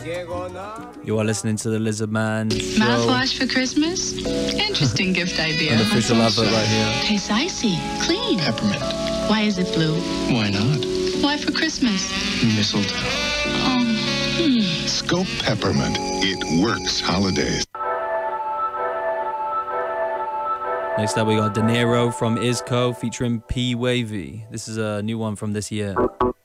You are listening to the Lizard Man show. Mouthwash for Christmas? Interesting gift idea. An official advert right here. Tastes icy, clean. Peppermint. Why is it blue? Why not? Why for Christmas? Mistletoe. Scope Peppermint. It works holidays. Next up, we got De Niro from Isco featuring P Wavy. This is a new one from this year.